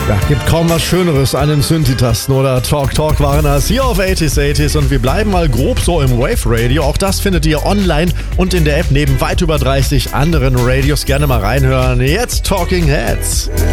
Ja, gibt kaum was Schöneres an den Synthi-Tasten oder Talk Talk waren das hier auf 80s und wir bleiben mal grob so im Wave Radio. Auch das findet ihr online und in der App neben weit über 30 anderen Radios. Gerne mal reinhören. Jetzt Talking Heads.